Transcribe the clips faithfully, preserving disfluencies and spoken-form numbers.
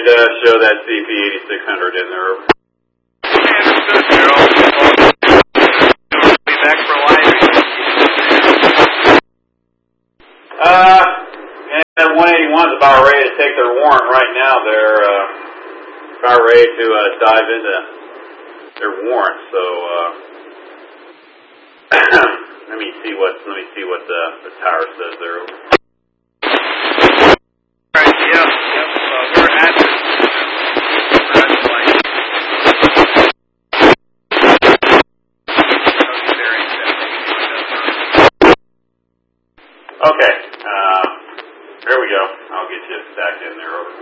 and uh, show that C P eighty-six hundred in there. Understood, Zero. Be back for live. Uh, and one eighty-one's about ready to take their warrant right now. They're uh, about ready to uh, dive into their warrant. So uh, let me see what let me see what the, the tower says there. All right. Yep. Yep. Uh, we're at this. We're at the light. Okay. Uh, there we go. I'll get you back in there. Over.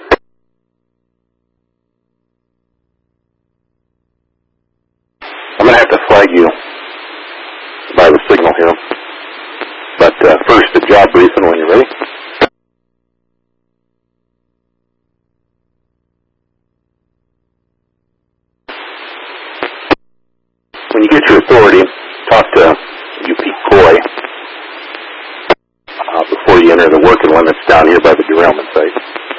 I'm going to have to flag you by the signal here. But uh, first, the job briefing when you're ready. When you get your authority, talk to U P Coy uh, before you enter the working limits down here by the derailment site.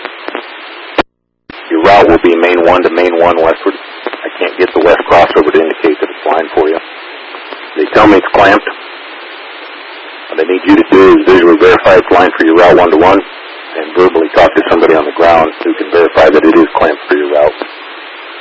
Your route will be main one to main one westward. I can't get the west crossover to indicate that it's lined for you. They tell me it's clamped. What I need you to do is visually verify it's lined for your route one to one and verbally talk to somebody on the ground who can verify that it is clamped for your route.